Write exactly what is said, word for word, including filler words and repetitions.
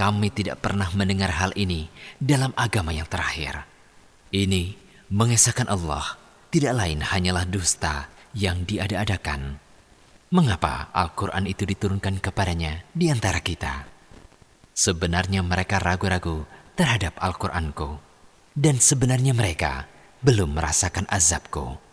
kami tidak pernah mendengar hal ini dalam agama yang terakhir. Ini mengesahkan Allah tidak lain hanyalah dusta yang diada-adakan. Mengapa Al-Quran itu diturunkan kepadanya di antara kita? Sebenarnya mereka ragu-ragu terhadap Al-Quranku, dan sebenarnya mereka belum merasakan azabku.